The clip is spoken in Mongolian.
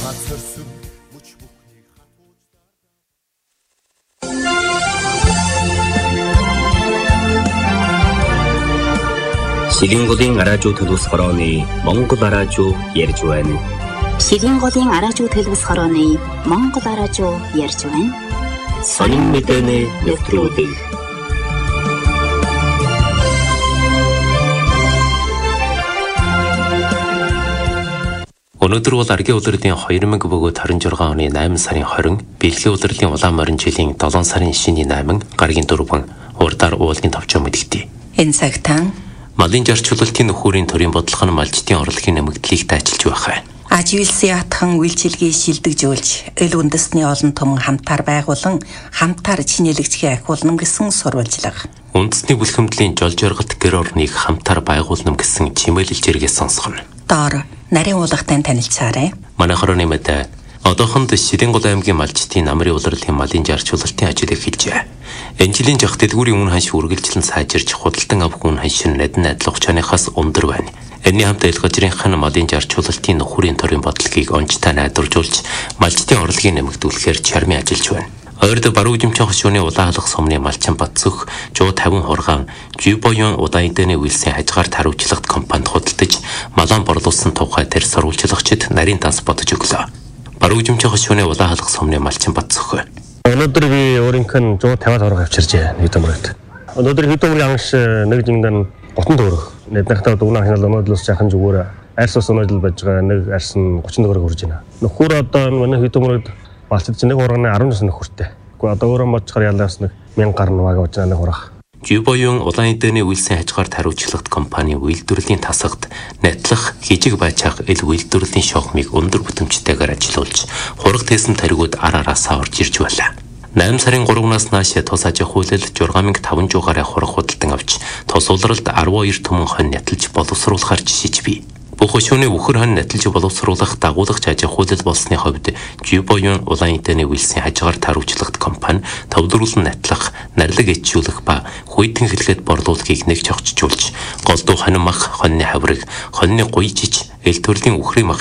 Шилэнголын араажуу төлөвс хорооны Монгол араажуу ярьж байна. Шилэнголын араажуу төлөвс хорооны Монгол араажуу ярьж байна. Сонин мэдээний нэвтрүүлэг. Өнөөдөр бол аргийн улирлын 2026 оны 8 сарын 20, бэлгийн улирлын улаан морин жилийн 7 сарын 9-ний 8, гаргийн 4, урдаар уулын 5 мэдэгдэв. Энэ цагтаа малын жарчлалтын нөхөрийн төрийн бодлого нь малчдын орлогын нэмэгдлийг дайчилж байх. Аживилсын ятхан үйлчилгээ шилдэгжүүлж, эл үндэсний олон том хамтаар байгуулан хамтаар чинэлэгдэхийг ахиулна гэсэн сурвалжлага. Үндэсний бүлхэмдлийн жол жаргалт гэр орныг хамтаар байгуулна гэсэн чимээлэл жиргээ сонсгоно. Доор нарийн уулгатай танилцаарай. Манай хорооны мэдээ одоохонд Шилэнгол аймгийн малчдын намрын улирлын малын жарчлалтын ажил эхэлжээ. Энэ жилийн жах дэлгүүрийн үн ханш үргэлжлэн сайжирч худалдан авах үн ханш нь найдах хугацааныхаас өндөр байна. Энэний хамт эл гажрынхан малын жарчлалтын нөхөрийн төрийн бодлогыг онцтой найдваржуулж малчдын орлогыг нэмэгдүүлэхээр чармын ажиллаж байна. Ойрд баруун жимчэн хошууны улаан халах сумны малчин Батцөх 150 хургаан Жибоён удаан эдэний үйлсийн хажгаар тариуцлагт компанид худалдаж малан борлуулсан тухай тэр сурвалжлагчид нарийн данс бодож өглөө. Баруун жимчэн хошууны улаан халах сумны малчин Батцөх. Өнөөдөр би өөрийнх нь 150 хорог авчирчээ нэг төмөрөд. Өнөөдөр хэд төмөр ямш нэг жингэн гутан төгрөг. Нэднахтаа дуунаа хянал өнөөдлөөс жахан зүгээр арьсус өнөөдөл байж байгаа нэг арьс нь 30 төгрөг хүрж байна. Нөхөр одоо манай хэд төмөрөд малчид чинь нэг урганы 19 нөхөртэй. Гэхдээ одоо өөрөө бодчихоор ялаас нэг 1000 гаруй ваг болж байгаа нэг урах. Жибоён улаан эдэний үйлсийн хажгаар тариуцлагт компани үйлдвэрлэлийн тасагт найтлах хижиг байцаах эл үйлдвэрлэлийн шогмыг өндөр бүтэмжтэйгээр ажилуулж хураг тээсэн таригууд араасаа орж ирж байлаа. 8 сарын 3-наас нааш тус аж ахуй хуулиар 6500 гаруй хураг худалдан авч тус улиралд 12 түмэн хонь няталж боловсруулахар жишиж бий. Бүх хошууны үхэр хонь няталж боловсруулах дагуулгач аж ахуй хуулиар болсны хувьд Жибоён улаан эдэний үйлсийн хажгаар тариуцлагт компани төвлөрүүлэн натлах, нарлаг ичүүлэх ба хүйтэн хэлгээд борлуулахыг нэг чогчжуулж голдуу хонин мах, хоньны хаврыг, хоньны гуйжиж, эл төрлийн үхрийн мах